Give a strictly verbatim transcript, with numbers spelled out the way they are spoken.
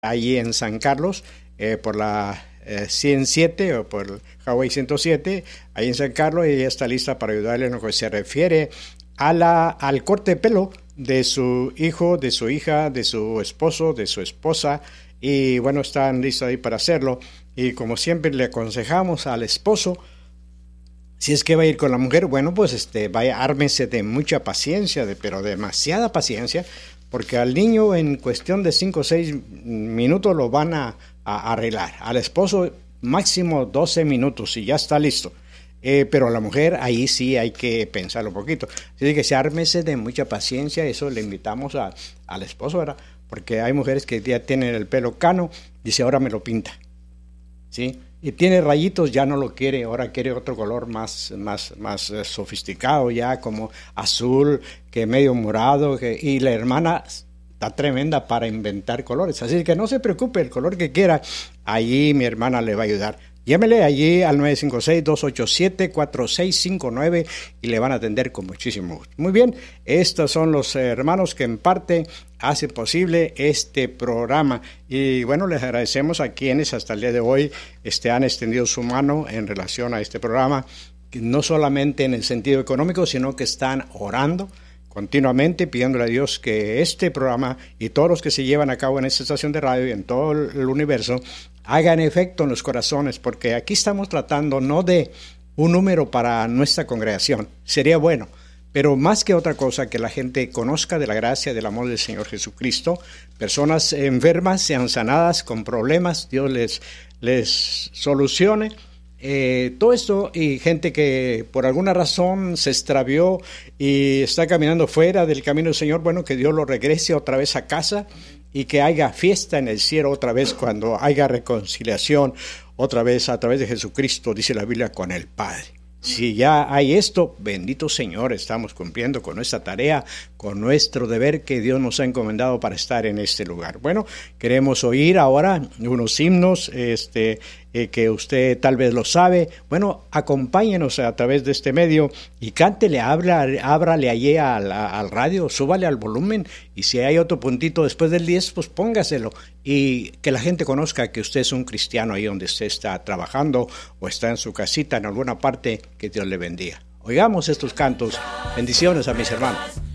allí en San Carlos, eh, por la eh, ciento siete o por el Highway ciento siete, ahí en San Carlos, y ella está lista para ayudarle en lo que se refiere a la, al corte de pelo de su hijo, de su hija, de su esposo, de su esposa, y bueno, están listos ahí para hacerlo. Y como siempre le aconsejamos al esposo, si es que va a ir con la mujer, bueno, pues este, vaya, ármese de mucha paciencia, de, pero demasiada paciencia, porque al niño en cuestión de cinco o seis minutos lo van a, a arreglar. Al esposo máximo doce minutos y ya está listo. Eh, pero a la mujer ahí sí hay que pensarlo un poquito. Así que se ármese de mucha paciencia, eso le invitamos a, al esposo, ¿verdad? Porque hay mujeres que ya tienen el pelo cano, dice, ahora me lo pinta, ¿sí? Y tiene rayitos, ya no lo quiere, ahora quiere otro color más, más, más eh, sofisticado, ya como azul, que medio morado, que, y la hermana está tremenda para inventar colores, así que no se preocupe, el color que quiera, allí mi hermana le va a ayudar. Llámele allí al nueve cinco seis, dos ocho siete, cuatro seis cinco nueve y le van a atender con muchísimo gusto. Muy bien, estos son los hermanos que en parte hacen posible este programa. Y bueno, les agradecemos a quienes hasta el día de hoy este, han extendido su mano en relación a este programa, no solamente en el sentido económico, sino que están orando continuamente, pidiéndole a Dios que este programa y todos los que se llevan a cabo en esta estación de radio y en todo el universo hagan efecto en los corazones, porque aquí estamos tratando no de un número para nuestra congregación, sería bueno, pero más que otra cosa, que la gente conozca de la gracia, del amor del Señor Jesucristo. Personas enfermas sean sanadas con problemas, Dios les, les solucione. Eh, todo esto, y gente que por alguna razón se extravió y está caminando fuera del camino del Señor, bueno, que Dios lo regrese otra vez a casa y que haya fiesta en el cielo otra vez cuando haya reconciliación otra vez a través de Jesucristo, dice la Biblia, con el Padre. Si ya hay esto, bendito Señor, estamos cumpliendo con nuestra tarea, con nuestro deber que Dios nos ha encomendado para estar en este lugar. Bueno, queremos oír ahora unos himnos este, eh, que usted tal vez lo sabe. Bueno, acompáñenos a través de este medio y cántele, habla, ábrale allí al, al radio, súbale al volumen, y si hay otro puntito después del diez, pues póngaselo, y que la gente conozca que usted es un cristiano ahí donde usted está trabajando o está en su casita en alguna parte. Que Dios le bendiga. Oigamos estos cantos. Bendiciones a mis hermanos.